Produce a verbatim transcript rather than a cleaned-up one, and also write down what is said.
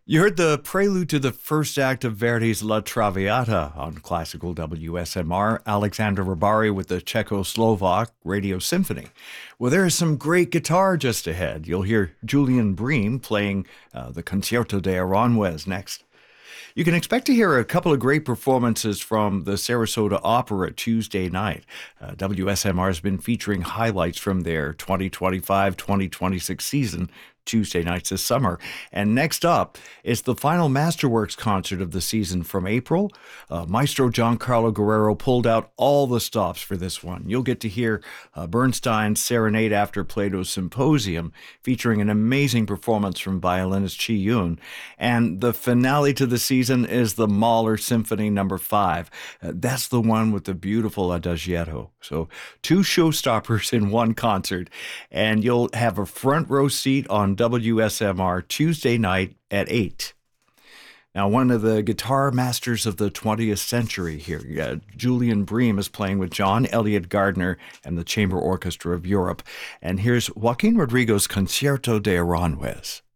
You heard the prelude to the first act of Verdi's La Traviata on classical W S M R, Alexander Rybary with the Czechoslovak Radio Symphony. Well, there is some great guitar just ahead. You'll hear Julian Bream playing uh, the Concierto de Aranjuez next. You can expect to hear a couple of great performances from the Sarasota Opera Tuesday night. Uh, W S M R has been featuring highlights from their twenty twenty-five twenty twenty-six season Tuesday nights this summer. And next up is the final Masterworks concert of the season from April. Uh, Maestro Giancarlo Guerrero pulled out all the stops for this one. You'll get to hear uh, Bernstein's Serenade After Plato's Symposium, featuring an amazing performance from violinist Chi Yun. And the finale to the season is the Mahler Symphony Number Five. Uh, that's the one with the beautiful Adagietto. So two showstoppers in one concert, and you'll have a front row seat on W S M R Tuesday night at eight. Now, one of the guitar masters of the twentieth century here, uh, Julian Bream, is playing with John Elliott Gardner and the Chamber Orchestra of Europe. And here's Joaquin Rodrigo's Concierto de Aranjuez.